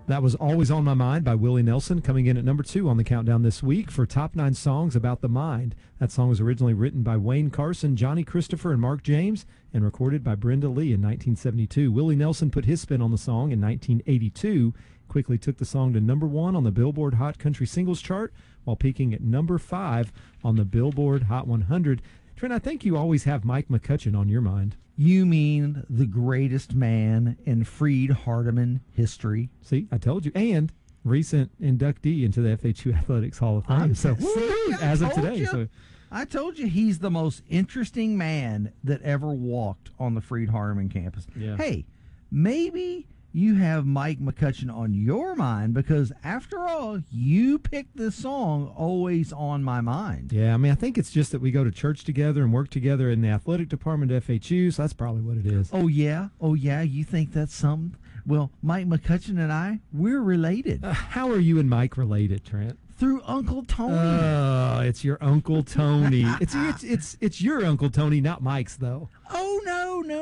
That was Always on My Mind by Willie Nelson, coming in at number 2 on the countdown this week for Top 9 Songs About the Mind. That song was originally written by Wayne Carson, Johnny Christopher, and Mark James, and recorded by Brenda Lee in 1972. Willie Nelson put his spin on the song in 1982, quickly took the song to number 1 on the Billboard Hot Country Singles Chart, while peaking at number 5 on the Billboard Hot 100. Trent, I think you always have Mike McCutcheon on your mind. You mean the greatest man in Freed Hardeman history? See, I told you. And recent inductee into the FHU Athletics Hall of Fame. As of today. I told you he's the most interesting man that ever walked on the Freed Hardeman campus. Yeah. Hey, maybe you have Mike McCutcheon on your mind because, after all, you picked this song Always on My Mind. Yeah, I mean, I think it's just that we go to church together and work together in the athletic department at FHU, so that's probably what it is. Oh, yeah? Oh, yeah? You think that's something? Well, Mike McCutcheon and I, we're related. How are you and Mike related, Trent? Through Uncle Tony. Oh, it's your Uncle Tony. It's your Uncle Tony, not Mike's, though. Oh, no.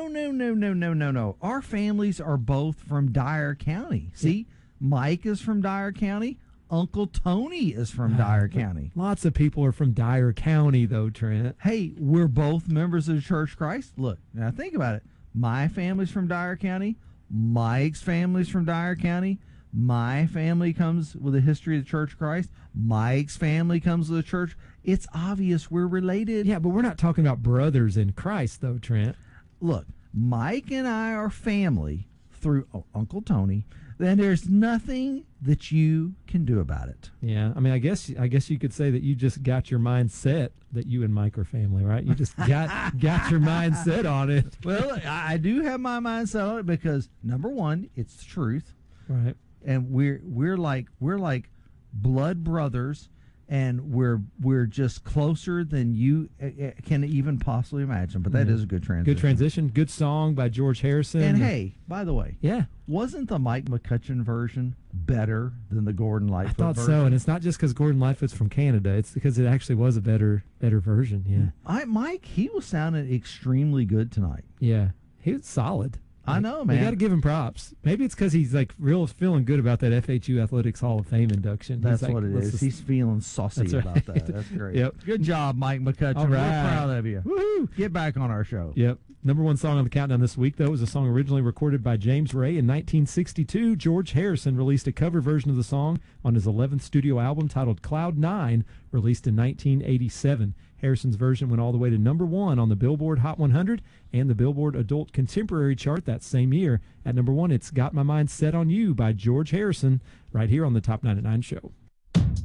Our families are both from Dyer County. See, Mike is from Dyer County. Uncle Tony is from Dyer County. Lots of people are from Dyer County, though, Trent. Hey, we're both members of the Church of Christ. Look, now think about it. My family's from Dyer County. Mike's family's from Dyer County. My family comes with a history of the Church of Christ. Mike's family comes with the church. It's obvious we're related. Yeah, but we're not talking about brothers in Christ, though, Trent. Look, Mike and I are family through Uncle Tony. Then there's nothing that you can do about it. Yeah, I mean, I guess you could say that you just got your mind set that you and Mike are family, right? You just got your mind set on it. Well, I do have my mind set on it because, number one, it's the truth, right? And we're like blood brothers, and we're just closer than you can even possibly imagine. But that is a good transition. Good transition. Good song by George Harrison. And hey, by the way, yeah, wasn't the Mike McCutcheon version better than the Gordon Lightfoot version? I thought so, and it's not just because Gordon Lightfoot's from Canada. It's because it actually was a better version. Yeah, Mike, he was sounding extremely good tonight. Yeah, he was solid. I know, man. You got to give him props. Maybe it's because he's like real feeling good about that FHU Athletics Hall of Fame induction. That's what it is. He's feeling saucy about that. That's great. Yep. Good job, Mike McCutcheon. All right. We're proud of you. Woo-hoo. Get back on our show. Yep. Number 1 song on the countdown this week, though, was a song originally recorded by James Ray in 1962. George Harrison released a cover version of the song on his 11th studio album titled Cloud 9, released in 1987. Harrison's version went all the way to number 1 on the Billboard Hot 100 and the Billboard Adult Contemporary chart that same year. At number 1, it's Got My Mind Set on You by George Harrison, right here on the Top 9 at 9 show.